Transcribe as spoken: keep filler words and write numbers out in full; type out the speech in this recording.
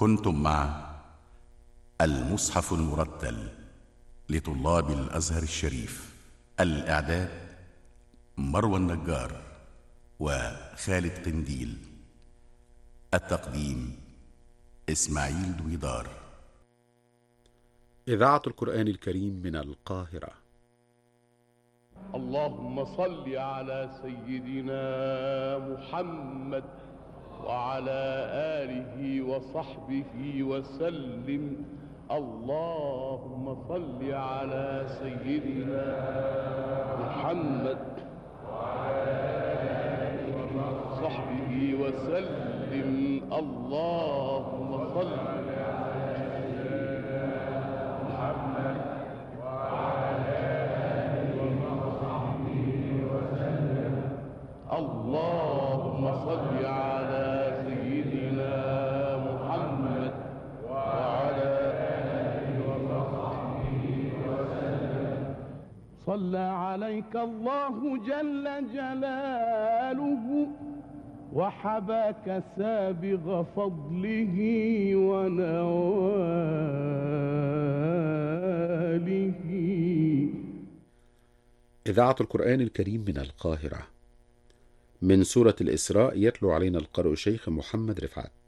كنتم مع المصحف المرتل لطلاب الأزهر الشريف. الإعداد مروى النجار وخالد قنديل. التقديم إسماعيل دويدار. إذاعة القرآن الكريم من القاهرة. اللهم صل على سيدنا محمد وعلى آله وصحبه وسلم. اللهم صل على سيدنا محمد وعلى آله وصحبه وسلم. اللهم صل على سيدنا محمد وعلى آله وصحبه وسلم. اللهم صل على سيدنا محمد وعلى آله وصحبه وسلم. صلى عليك الله جل جلاله وحباك سابغ فضله ونواله. إذاعة القرآن الكريم من القاهرة. من سورة الإسراء يتلو علينا القارئ الشيخ محمد رفعت.